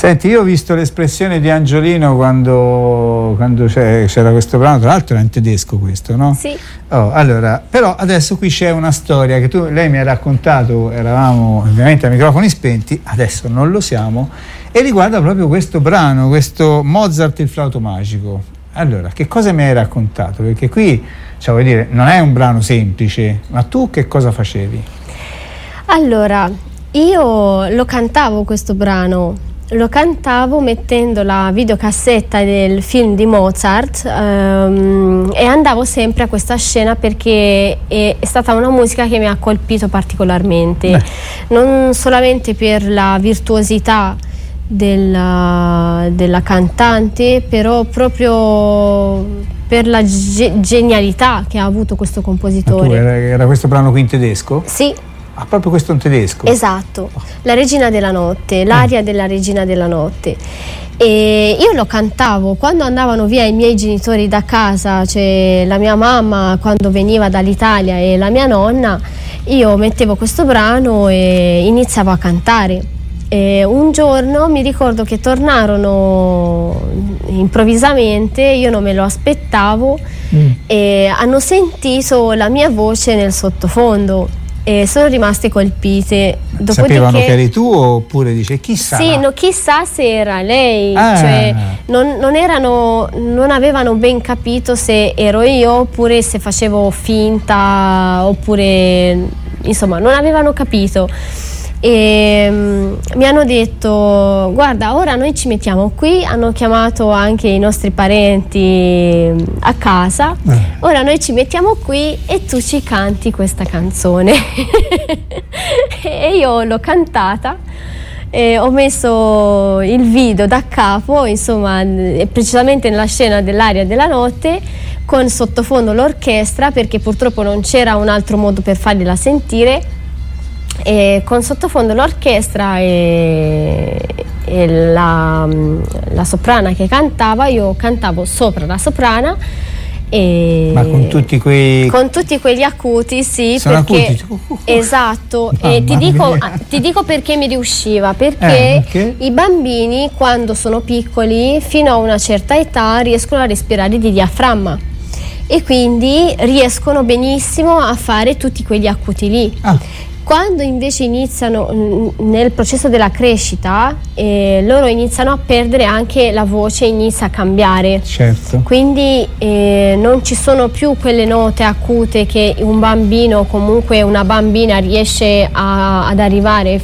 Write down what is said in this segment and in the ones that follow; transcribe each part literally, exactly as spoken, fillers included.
Senti, io ho visto l'espressione di Angiolino quando, quando c'era questo brano, tra l'altro era in tedesco questo, no? Sì. Oh, allora, però adesso qui c'è una storia che tu, lei mi ha raccontato, eravamo ovviamente a microfoni spenti, adesso non lo siamo, e riguarda proprio questo brano, questo Mozart il flauto magico. Allora, che cosa mi hai raccontato? Perché qui, cioè, vuol dire, non è un brano semplice, ma tu che cosa facevi? Allora, io lo cantavo questo brano. Lo cantavo mettendo la videocassetta del film di Mozart um, e andavo sempre a questa scena perché è, è stata una musica che mi ha colpito particolarmente. Beh. Non solamente per la virtuosità della, della cantante, però proprio per la ge- genialità che ha avuto questo compositore. Ma tu, era, era questo brano qui in tedesco? Sì. Ah, proprio questo in tedesco? Esatto, La Regina della Notte, l'aria mm. della Regina della Notte. E io lo cantavo quando andavano via i miei genitori da casa, cioè la mia mamma quando veniva dall'Italia e la mia nonna, io mettevo questo brano e iniziavo a cantare. E un giorno mi ricordo che tornarono improvvisamente, io non me lo aspettavo, mm. e hanno sentito la mia voce nel sottofondo. E sono rimaste colpite. Dopodiché, sapevano che eri tu oppure dice chissà? Sì, no, chissà se era lei, ah. cioè non, non erano, non avevano ben capito se ero io oppure se facevo finta, oppure insomma non avevano capito. E um, mi hanno detto guarda, ora noi ci mettiamo qui, hanno chiamato anche i nostri parenti a casa, eh. ora noi ci mettiamo qui e tu ci canti questa canzone. E io l'ho cantata e ho messo il video da capo, insomma precisamente nella scena dell'aria della notte, con sottofondo l'orchestra perché purtroppo non c'era un altro modo per fargliela sentire. E con sottofondo l'orchestra e, e la, la soprana che cantava, io cantavo sopra la soprana e ma con tutti quei con tutti quegli acuti, sì, sono perché acuti. Esatto. E ti dico, ti dico perché mi riusciva, perché, eh, perché i bambini quando sono piccoli fino a una certa età riescono a respirare di diaframma e quindi riescono benissimo a fare tutti quegli acuti lì. ah. Quando invece iniziano nel processo della crescita, eh, loro iniziano a perdere anche la voce, inizia a cambiare. Certo. Quindi eh, non ci sono più quelle note acute che un bambino o comunque una bambina riesce a, ad arrivare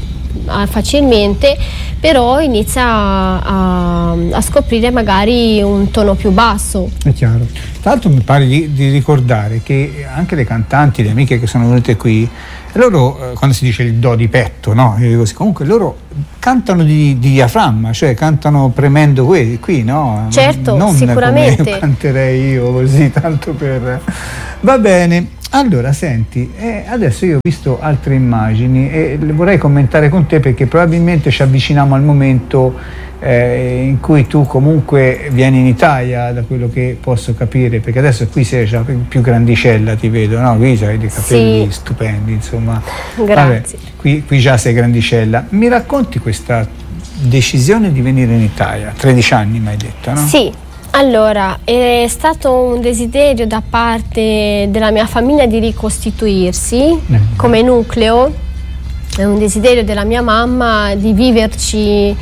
a, facilmente, però inizia a, a, a scoprire magari un tono più basso. È chiaro. Tra l'altro mi pare di, di ricordare che anche le cantanti, le amiche che sono venute qui, loro, quando si dice il do di petto, no? Io dico così, comunque loro cantano di, di diaframma, cioè cantano premendo qui, qui no? Certo, non sicuramente. Come canterei io così, tanto per... Va bene, allora senti, eh, adesso io ho visto altre immagini e le vorrei commentare con te perché probabilmente ci avviciniamo al momento Eh, in cui tu comunque vieni in Italia, da quello che posso capire, perché adesso qui sei già più grandicella, ti vedo, no? Qui hai dei capelli sì. stupendi, insomma. Grazie. Vabbè, qui, qui già sei grandicella. Mi racconti questa decisione di venire in Italia? tredici anni mi hai detto, no? Sì. Allora, è stato un desiderio da parte della mia famiglia di ricostituirsi eh. come nucleo, è un desiderio della mia mamma di viverci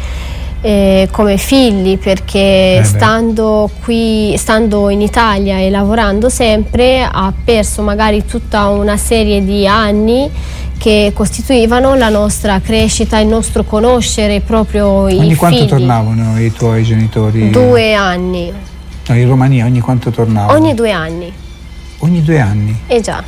Eh, come figli, perché eh stando qui, stando in Italia e lavorando sempre, ha perso magari tutta una serie di anni che costituivano la nostra crescita, il nostro conoscere proprio i figli. Ogni quanto tornavano i tuoi genitori? Due anni. No, in Romania ogni quanto tornavano? Ogni due anni. Ogni due anni? Eh già.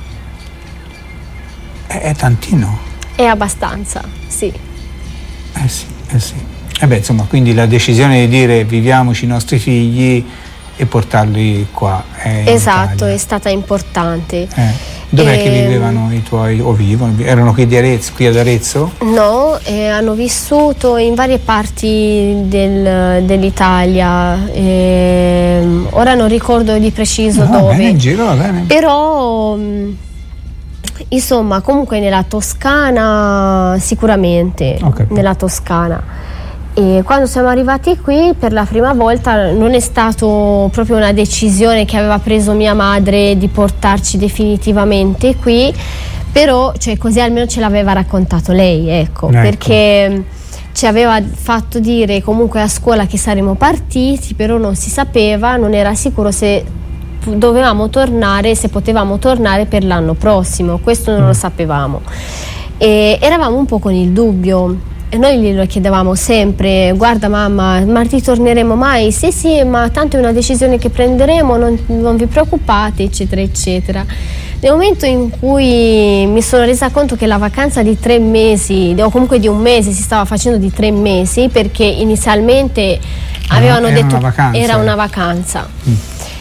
È, è tantino? È abbastanza, sì. Eh sì, eh sì. Eh beh, insomma, quindi la decisione di dire viviamoci i nostri figli e portarli qua. È esatto, è stata importante. Eh. Dov'è e... che vivevano i tuoi, o vivono? Erano qui, di Arezzo, qui ad Arezzo? No, eh, hanno vissuto in varie parti del, dell'Italia. Eh, ora non ricordo di preciso no, dove. Bene, in giro, va bene. Però... Mh, insomma, comunque nella Toscana sicuramente, nella Toscana. E quando siamo arrivati qui per la prima volta non è stato proprio una decisione che aveva preso mia madre di portarci definitivamente qui, però cioè, così almeno ce l'aveva raccontato lei, ecco, ecco. perché ci aveva fatto dire comunque a scuola che saremmo partiti, però non si sapeva, non era sicuro se dovevamo tornare, se potevamo tornare per l'anno prossimo, questo non lo sapevamo e eravamo un po' con il dubbio. E noi glielo chiedevamo sempre: guarda mamma, ma ritorneremo mai? Sì sì, ma tanto è una decisione che prenderemo, non, non vi preoccupate, eccetera eccetera. Nel momento in cui mi sono resa conto che la vacanza di tre mesi o comunque di un mese si stava facendo di tre mesi, perché inizialmente avevano era detto una vacanza. era una vacanza mm.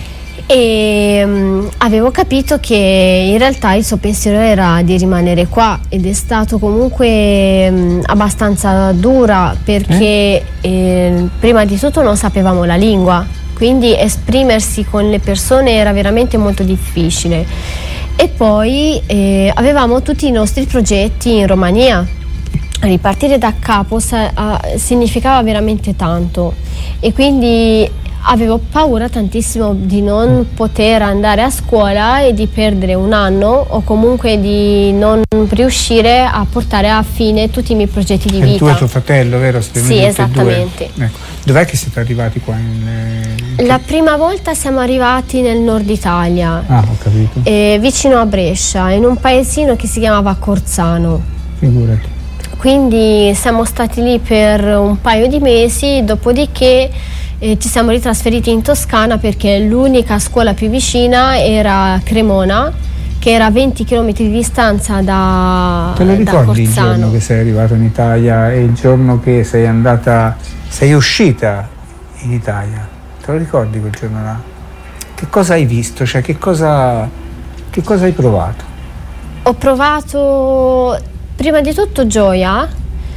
e um, avevo capito che in realtà il suo pensiero era di rimanere qua, ed è stato comunque um, abbastanza dura perché eh? Eh, prima di tutto non sapevamo la lingua, quindi esprimersi con le persone era veramente molto difficile, e poi eh, avevamo tutti i nostri progetti in Romania. Ripartire da capo sa- a- significava veramente tanto, e quindi avevo paura tantissimo di non poter andare a scuola e di perdere un anno, o comunque di non riuscire a portare a fine tutti i miei progetti di e vita. tu e tuo fratello, vero? Siete Sì, esattamente. Ecco. Dov'è che siete arrivati qua? In... La prima volta siamo arrivati nel nord Italia, ah, ho capito. Eh, vicino a Brescia, in un paesino che si chiamava Corzano. Figurati. Quindi siamo stati lì per un paio di mesi, dopodiché Eh, ci siamo ritrasferiti in Toscana perché l'unica scuola più vicina era Cremona, che era a venti chilometri di distanza da, Te lo da ricordi il Corzano. giorno che sei arrivato in Italia e il giorno che sei andata, sei uscita in Italia? Te lo ricordi quel giorno là? Che cosa hai visto? Cioè che cosa, che cosa hai provato? Ho provato prima di tutto gioia,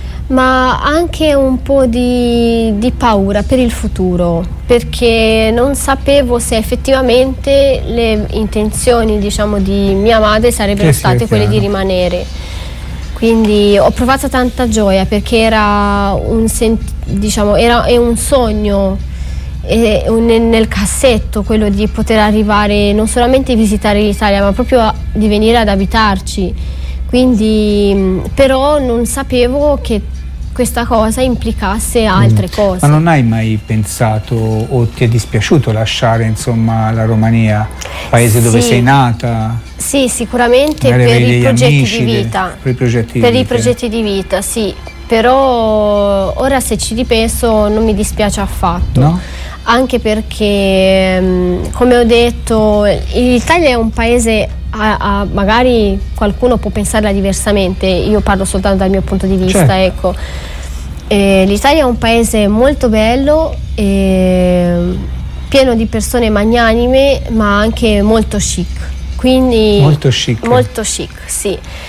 ma anche un po' di, di paura per il futuro, perché non sapevo se effettivamente le intenzioni, diciamo, di mia madre sarebbero sì, state sì, quelle chiaro. di rimanere. Quindi ho provato tanta gioia perché era un, sent- diciamo, era, è un sogno è un, nel cassetto quello di poter arrivare non solamente a visitare l'Italia, ma proprio a, di venire ad abitarci. Quindi, però non sapevo che questa cosa implicasse altre mm. cose. Ma non hai mai pensato o ti è dispiaciuto lasciare insomma la Romania, paese dove sì. sei nata? Sì, sicuramente Magari per i progetti amici, di vita. Per i progetti di per vita. i progetti di vita, sì. Però ora se ci ripenso non mi dispiace affatto. No? Anche perché, come ho detto, l'Italia è un paese, a, a, magari qualcuno può pensarla diversamente, io parlo soltanto dal mio punto di vista, certo. ecco. Eh, L'Italia è un paese molto bello, eh, pieno di persone magnanime, ma anche molto chic. Quindi molto chic. Molto chic, sì.